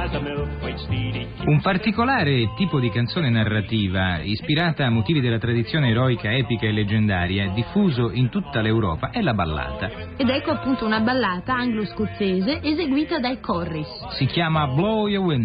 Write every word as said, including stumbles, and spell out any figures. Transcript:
Un particolare tipo di canzone narrativa, ispirata a motivi della tradizione eroica, epica e leggendaria, diffuso in tutta l'Europa, è la ballata. Ed ecco appunto una ballata anglo-scozzese eseguita dai Corris. Si chiama Blow Your Wind.